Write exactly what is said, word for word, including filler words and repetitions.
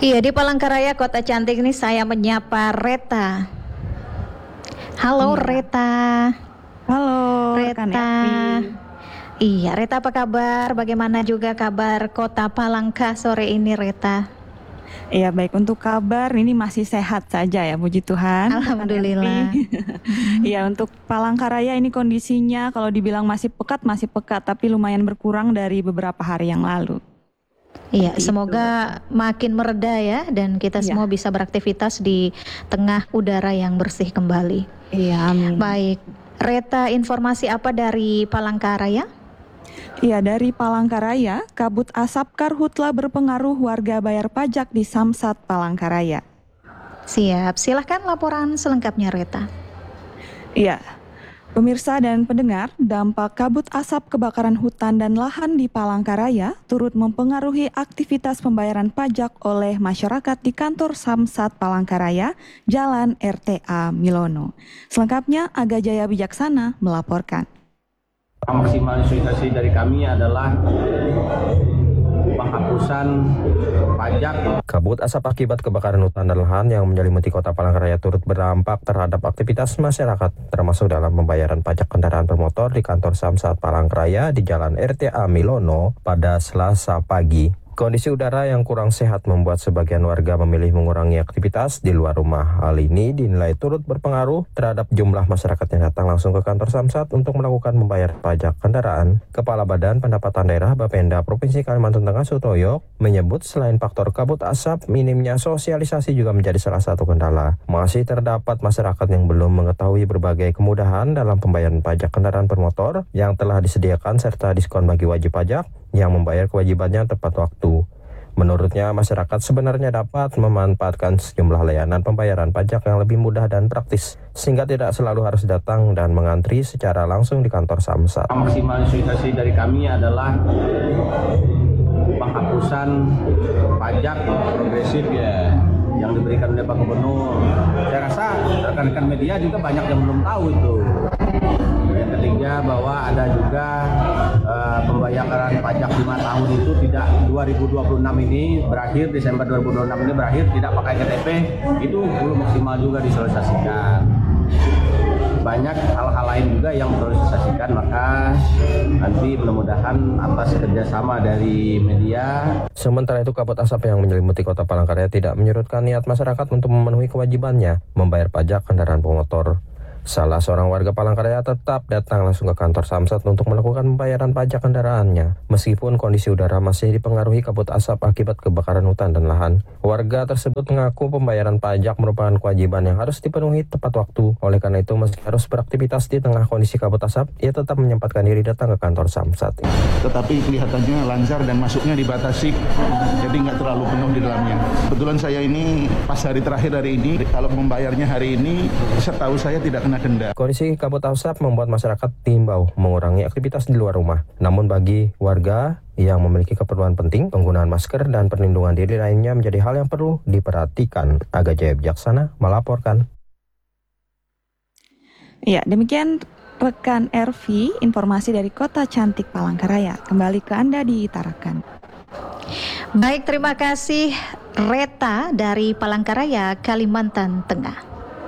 Iya, di Palangkaraya, Kota Cantik ini saya menyapa Reta. Halo Iya. Reta. Halo, rekan Reta. Evi. Iya, Reta apa kabar? Bagaimana juga kabar Kota Palangka sore ini, Reta? Iya, baik, untuk kabar ini masih sehat saja ya, puji Tuhan, rekan Alhamdulillah. Evi. Iya, untuk Palangkaraya ini kondisinya kalau dibilang masih pekat, masih pekat, tapi lumayan berkurang dari beberapa hari yang lalu. Iya, Seperti semoga itu. makin mereda ya, dan kita Iya. semua bisa beraktivitas di tengah udara yang bersih kembali. Iya, amin. Baik, Reta, informasi apa dari Palangkaraya? Iya, dari Palangkaraya, kabut asap karhutla berpengaruh warga bayar pajak di Samsat Palangkaraya. Siap, silahkan laporan selengkapnya, Reta. Iya, pemirsa dan pendengar, dampak kabut asap kebakaran hutan dan lahan di Palangkaraya turut mempengaruhi aktivitas pembayaran pajak oleh masyarakat di kantor Samsat Palangkaraya, Jalan R T A Milono. Selengkapnya, Aga Jaya Bijaksana melaporkan. Maksimalisasi dari kami adalah penghapusan pajak. Kabut asap akibat kebakaran hutan dan lahan yang menyelimuti Kota Palangkaraya turut berdampak terhadap aktivitas masyarakat, termasuk dalam pembayaran pajak kendaraan bermotor di kantor Samsat Palangkaraya di Jalan R T A Milono pada Selasa pagi. Kondisi udara yang kurang sehat membuat sebagian warga memilih mengurangi aktivitas di luar rumah. Hal ini dinilai turut berpengaruh terhadap jumlah masyarakat yang datang langsung ke kantor Samsat untuk melakukan membayar pajak kendaraan. Kepala Badan Pendapatan Daerah Bapenda Provinsi Kalimantan Tengah Sutoyo menyebut selain faktor kabut asap, minimnya sosialisasi juga menjadi salah satu kendala. Masih terdapat masyarakat yang belum mengetahui berbagai kemudahan dalam pembayaran pajak kendaraan bermotor yang telah disediakan serta diskon bagi wajib pajak yang membayar kewajibannya tepat waktu. Menurutnya, masyarakat sebenarnya dapat memanfaatkan sejumlah layanan pembayaran pajak yang lebih mudah dan praktis, sehingga tidak selalu harus datang dan mengantri secara langsung di kantor Samsat. Maksimalisasi dari kami adalah penghapusan pajak progresif ya yang diberikan oleh Pak Gubernur. Saya rasa rekan-rekan media juga banyak yang belum tahu itu. Yang ketiga, bahwa ada juga uh, pembayaran pajak lima tahun itu tidak dua ribu dua puluh enam ini berakhir, Desember dua ribu dua puluh enam ini berakhir tidak pakai K T P, itu belum maksimal juga disosialisasikan. Banyak hal-hal lain juga yang perlu disosialisasikan, maka nanti mudah-mudahan atas kerjasama dari media. Sementara itu, kabut asap yang menyelimuti Kota Palangkaraya tidak menyurutkan niat masyarakat untuk memenuhi kewajibannya membayar pajak kendaraan bermotor. Salah seorang warga Palangkaraya tetap datang langsung ke kantor Samsat untuk melakukan pembayaran pajak kendaraannya, meskipun kondisi udara masih dipengaruhi kabut asap akibat kebakaran hutan dan lahan. Warga tersebut mengaku pembayaran pajak merupakan kewajiban yang harus dipenuhi tepat waktu. Oleh karena itu, meski harus beraktivitas di tengah kondisi kabut asap, ia tetap menyempatkan diri datang ke kantor Samsat. Tetapi kelihatannya lancar dan masuknya dibatasi, jadi nggak terlalu penuh di dalamnya. Kebetulan saya ini pas hari terakhir hari ini, kalau membayarnya hari ini, setahu saya tidak kena denda. Kondisi kabut asap membuat masyarakat diimbau mengurangi aktivitas di luar rumah. Namun bagi warga yang memiliki keperluan penting, penggunaan masker dan perlindungan diri lainnya menjadi hal yang perlu diperhatikan. Aga Jaya Bijaksana melaporkan. Ya, demikian rekan R V, informasi dari Kota Cantik Palangkaraya. Kembali ke Anda di Tarakan. Baik, terima kasih Reta dari Palangkaraya, Kalimantan Tengah.